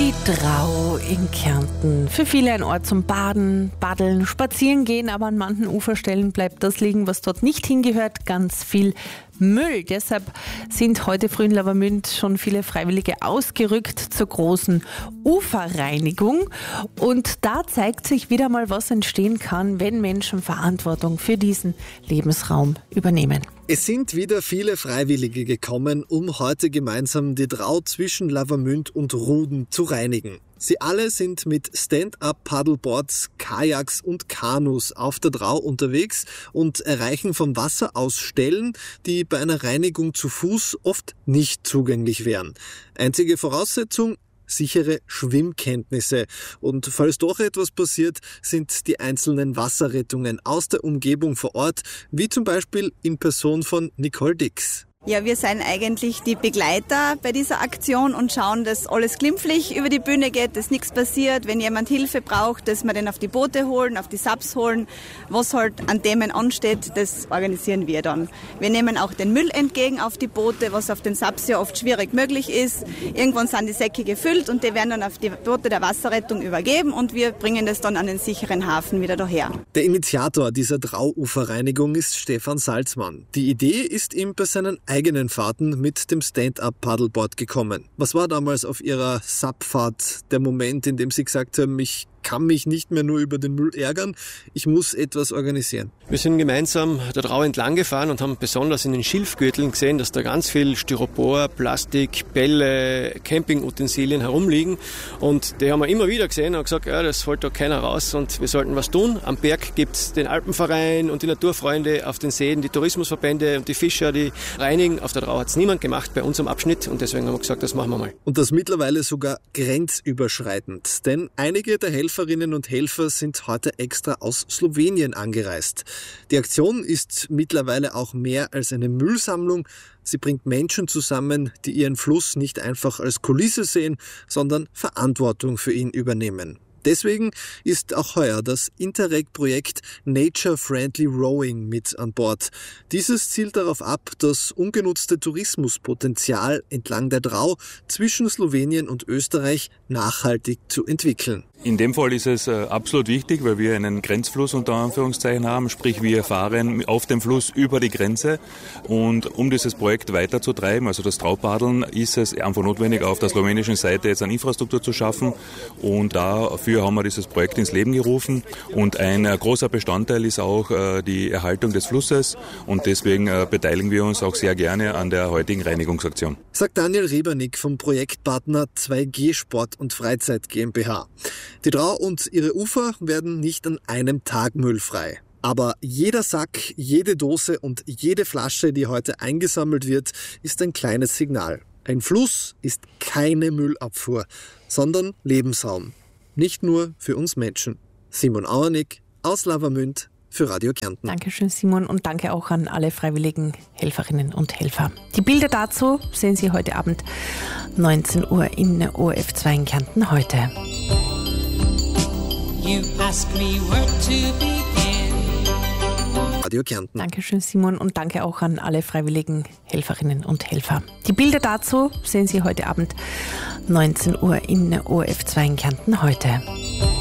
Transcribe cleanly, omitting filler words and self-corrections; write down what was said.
Die Drau in Kärnten. Für viele ein Ort zum Baden, Paddeln, Spazieren gehen, aber an manchen Uferstellen bleibt das liegen, was dort nicht hingehört, ganz viel Müll. Deshalb sind heute früh in Lavamünd schon viele Freiwillige ausgerückt zur großen Uferreinigung. Und da zeigt sich wieder mal, was entstehen kann, wenn Menschen Verantwortung für diesen Lebensraum übernehmen. Es sind wieder viele Freiwillige gekommen, um heute gemeinsam die Drau zwischen Lavamünd und Ruden zu reinigen. Sie alle sind mit Stand-up-Paddleboards, Kajaks und Kanus auf der Drau unterwegs und erreichen vom Wasser aus Stellen, die bei einer Reinigung zu Fuß oft nicht zugänglich wären. Einzige Voraussetzung: sichere Schwimmkenntnisse. Und falls doch etwas passiert, sind die einzelnen Wasserrettungen aus der Umgebung vor Ort, wie zum Beispiel in Person von Nicole Dix. Ja, wir sind eigentlich die Begleiter bei dieser Aktion und schauen, dass alles glimpflich über die Bühne geht, dass nichts passiert. Wenn jemand Hilfe braucht, dass wir den auf die Boote holen, auf die Subs holen. Was halt an Themen ansteht, das organisieren wir dann. Wir nehmen auch den Müll entgegen auf die Boote, was auf den Subs ja oft schwierig möglich ist. Irgendwann sind die Säcke gefüllt und die werden dann auf die Boote der Wasserrettung übergeben und wir bringen das dann an den sicheren Hafen wieder daher. Der Initiator dieser Drauuferreinigung ist Stefan Salzmann. Die Idee ist ihm bei seinen eigenen Fahrten mit dem Stand-up-Paddleboard gekommen. Was war damals auf Ihrer Subfahrt der Moment, in dem Sie gesagt haben, ich kann mich nicht mehr nur über den Müll ärgern, ich muss etwas organisieren? Wir sind gemeinsam der Drau entlang gefahren und haben besonders in den Schilfgürteln gesehen, dass da ganz viel Styropor, Plastik, Bälle, Campingutensilien herumliegen. Und die haben wir immer wieder gesehen und gesagt, ja, das holt da keiner raus und wir sollten was tun. Am Berg gibt es den Alpenverein und die Naturfreunde, auf den Seen die Tourismusverbände und die Fischer, die reinigen. Auf der Drau hat es niemand gemacht bei unserem Abschnitt und deswegen haben wir gesagt, das machen wir mal. Und das mittlerweile sogar grenzüberschreitend, denn einige der Helferinnen und Helfer sind heute extra aus Slowenien angereist. Die Aktion ist mittlerweile auch mehr als eine Müllsammlung. Sie bringt Menschen zusammen, die ihren Fluss nicht einfach als Kulisse sehen, sondern Verantwortung für ihn übernehmen. Deswegen ist auch heuer das Interreg-Projekt Nature Friendly Rowing mit an Bord. Dieses zielt darauf ab, das ungenutzte Tourismuspotenzial entlang der Drau zwischen Slowenien und Österreich nachhaltig zu entwickeln. In dem Fall ist es absolut wichtig, weil wir einen Grenzfluss unter Anführungszeichen haben, sprich wir fahren auf dem Fluss über die Grenze und um dieses Projekt weiterzutreiben, also das Draupaddeln, ist es einfach notwendig, auf der slowenischen Seite jetzt eine Infrastruktur zu schaffen und dafür haben wir dieses Projekt ins Leben gerufen und ein großer Bestandteil ist auch die Erhaltung des Flusses und deswegen beteiligen wir uns auch sehr gerne an der heutigen Reinigungsaktion. Sagt Daniel Rebernick vom Projektpartner 2G Sport und Freizeit GmbH. Die Drau und ihre Ufer werden nicht an einem Tag müllfrei. Aber jeder Sack, jede Dose und jede Flasche, die heute eingesammelt wird, ist ein kleines Signal. Ein Fluss ist keine Müllabfuhr, sondern Lebensraum. Nicht nur für uns Menschen. Simon Auernick aus Lavamünd für Radio Kärnten. Dankeschön, Simon, und danke auch an alle freiwilligen Helferinnen und Helfer. Die Bilder dazu sehen Sie heute Abend 19 Uhr in ORF2 in Kärnten heute. You ask me where to begin. Radio Kärnten. Dankeschön, Simon, und danke auch an alle freiwilligen Helferinnen und Helfer. Die Bilder dazu sehen Sie heute Abend 19 Uhr in ORF2 in Kärnten heute.